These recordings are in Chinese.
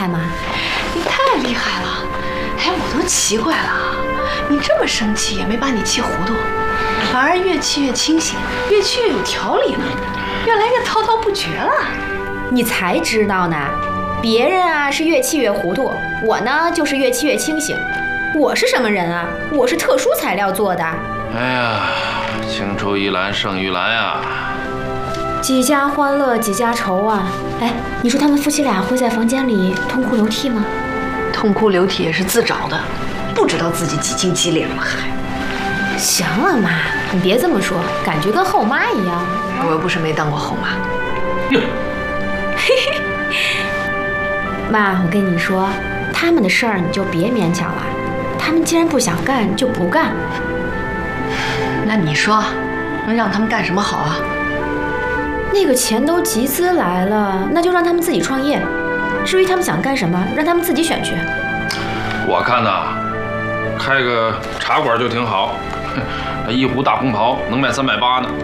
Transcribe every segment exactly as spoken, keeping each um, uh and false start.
害吗？ 你太厉害了！哎，我都奇怪了啊，你这么生气也没把你气糊涂，反而越气越清醒，越气越有条理呢，越来越滔滔不绝了。 你才知道呢，别人啊是越气越糊涂，我呢就是越气越清醒。我是什么人啊？我是特殊材料做的。 哎呀，青出于蓝胜于蓝呀！ 几家欢乐几家愁啊！哎，你说他们夫妻俩会在房间里痛哭流涕吗？ 痛哭流涕也是自找的，不知道自己几斤几两了还。 行了妈，你别这么说，感觉跟后妈一样。 我又不是没当过后妈。 哟， 嘿嘿，妈，我跟你说，他们的事儿你就别勉强了，他们既然不想干就不干。 那你说，能让他们干什么好啊？ 那个钱都集资来了，那就让他们自己创业。至于他们想干什么，让他们自己选去。 我看呐，开个茶馆就挺好，那一壶大红袍能卖三百八呢。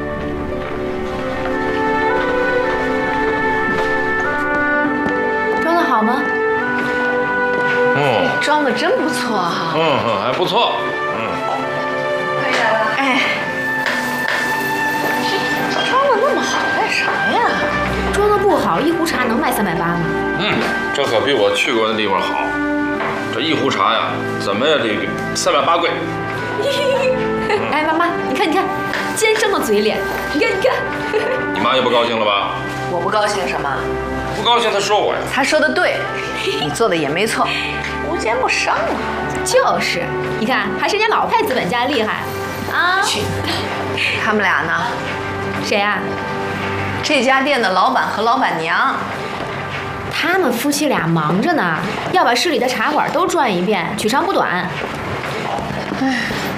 装得好吗？ 嗯， 装的真不错哈。 嗯嗯，还不错。嗯。 回来了。哎，装的那么好干啥呀？ 装得不好，一壶茶能卖三百八吗？ 嗯，这可比我去过的地方好。这一壶茶呀，怎么也得三百八贵。 哎，妈妈，你看，你看，奸生的嘴脸，你看，你看。 你妈也不高兴了吧？ 我不高兴什么？ 不高兴她说我呀。 她说的对，你做的也没错，无奸不商嘛。 就是，你看，还是人家老派资本家厉害啊。 去，他们俩呢？ 谁啊？ 这家店的老板和老板娘。 他们夫妻俩忙着呢，要把市里的茶馆都转一遍，取长补短。唉，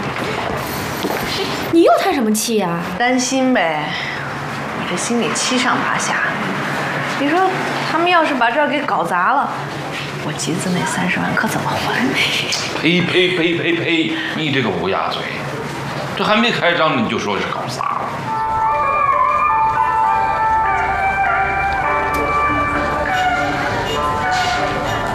你又叹什么气呀？ 担心呗，我这心里七上八下。你说他们要是把这儿给搞砸了，我集资那三十万可怎么还？ 呸呸呸呸呸！你这个乌鸦嘴，这还没开张你就说是搞砸了。